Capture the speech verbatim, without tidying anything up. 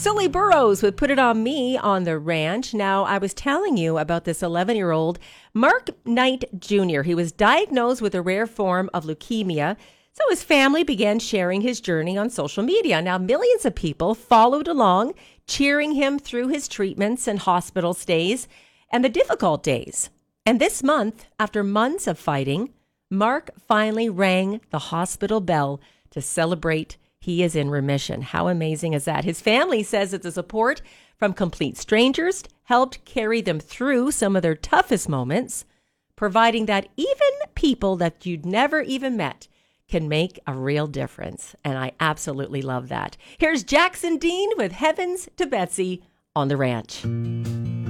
Sully Burrows would Put It On Me on the ranch. Now, I was telling you about this eleven-year-old Mark Knight Junior He was diagnosed with a rare form of leukemia, so his family began sharing his journey on social media. Now, millions of people followed along, cheering him through his treatments and hospital stays and the difficult days. And this month, after months of fighting, Mark finally rang the hospital bell to celebrate he is in remission. How amazing is that? His family says that the support from complete strangers helped carry them through some of their toughest moments, providing that even people that you'd never even met can make a real difference. And I absolutely love that. Here's Jackson Dean with Heavens to Betsy on the ranch.